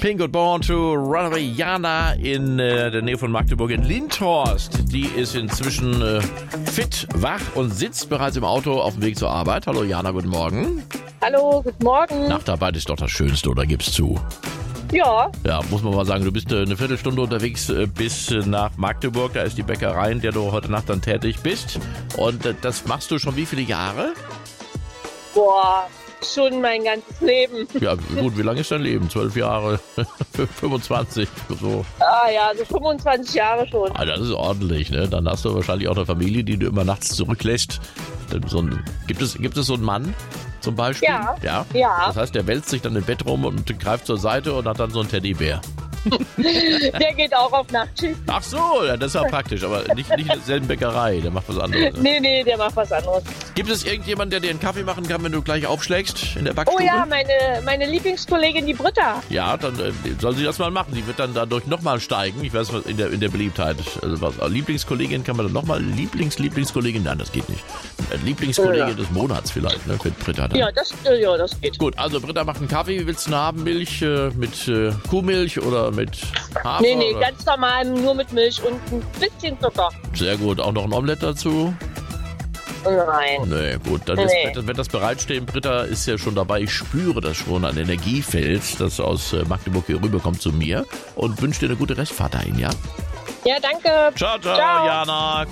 Pink und Born to Runaway. Jana in der Nähe von Magdeburg in Lindhorst. Die ist inzwischen fit, wach und sitzt bereits im Auto auf dem Weg zur Arbeit. Hallo Jana, guten Morgen. Hallo, guten Morgen. Nachtarbeit ist doch das Schönste, oder gibst zu? Ja. Ja, muss man mal sagen, du bist eine Viertelstunde unterwegs bis nach Magdeburg. Da ist die Bäckerei, in der du heute Nacht dann tätig bist. Und das machst du schon wie viele Jahre? Boah, schon mein ganzes Leben. Ja, gut, wie lange ist dein Leben? 12 Jahre? 25? So. Ah ja, so 25 Jahre schon. Ah, das ist ordentlich, ne? Dann hast du wahrscheinlich auch eine Familie, die du immer nachts zurücklässt. Gibt es so einen Mann zum Beispiel? Ja. Das heißt, der wälzt sich dann im Bett rum und greift zur Seite und hat dann so einen Teddybär. Der geht auch auf Nachtschicht. Ach so, ja, das ist ja praktisch, aber nicht in derselben Bäckerei, der macht was anderes. Nee, der macht was anderes. Gibt es irgendjemanden, der dir einen Kaffee machen kann, wenn du gleich aufschlägst in der Backstube? Oh ja, meine Lieblingskollegin, die Britta. Ja, dann soll sie das mal machen. Die wird dann dadurch nochmal steigen. Ich weiß, in der Beliebtheit. Also Lieblingskollegin kann man dann nochmal. Lieblingskollegin, nein, das geht nicht. Lieblingskollegin des Monats vielleicht, ne? Mit Britta dann. Ja, das geht. Gut, also Britta macht einen Kaffee. Wie willst du ihn haben? Milch mit Kuhmilch oder mit Hafer? Nee, oder? ganz normal, nur mit Milch und ein bisschen Zucker. Sehr gut. Auch noch ein Omelett dazu? Nein. Nee, gut. Dann wird das bereitstehen. Britta ist ja schon dabei. Ich spüre das schon, ein Energiefeld, das aus Magdeburg hier rüberkommt zu mir. Und wünsche dir eine gute Restfahrt dahin, ja? Ja, danke. Ciao, Ciao. Jana.